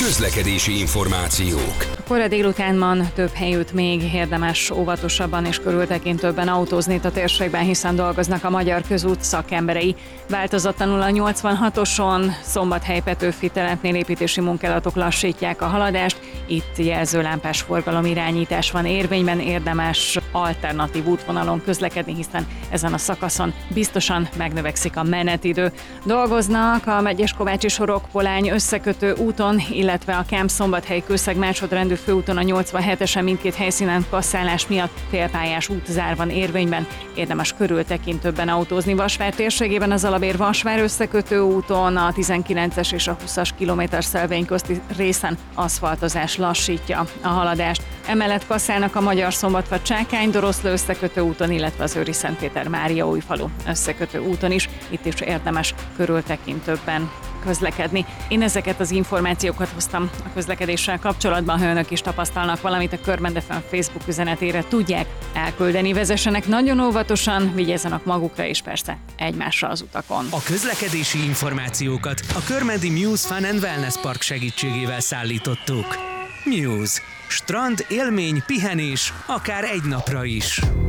Közlekedési információk. Kora délutánban több helyütt még érdemes óvatosabban és körültekintőbben autózni itt a térségben, hiszen dolgoznak a Magyar Közút szakemberei. Változatlanul a 86-oson Szombathely-Petőfi telepnél építési munkálatok lassítják a haladást. Itt jelzőlámpás forgalomirányítás van érvényben, érdemes alternatív útvonalon közlekedni, hiszen ezen a szakaszon biztosan megnövekszik a menetidő. Dolgoznak a Megyes-Kovácsi Sorokpolány összekötő úton, illetve a Kempsz-Szombathely-Kőszeg másodrendű főúton a 87-esen mindkét helyszínen kasszálás miatt félpályás útzár van érvényben, érdemes körültekintőbben autózni. Vasvár térségében az Alabér-Vasvár összekötő úton a 19-es és a 20-as kilométerszelvény közti részen aszfaltozás lassítja a haladást. Emellett kasszálnak a Magyar-Szombatfad-Csákány-Doroszló összekötő úton, illetve az Őri-Szentpéter-Máriaújfalu összekötő úton is. Itt is érdemes körültekintőbben közlekedni. Én ezeket az információkat hoztam a közlekedéssel kapcsolatban, ha önök is tapasztalnak valamit, a Körmend FM Facebook üzenetére tudják elküldeni. Vezessenek nagyon óvatosan, vigyázzanak magukra és persze egymásra az utakon. A közlekedési információkat a Körmendi Muse Fun and Wellness Park segítségével szállítottuk. Muse. Strand, élmény, pihenés, akár egy napra is.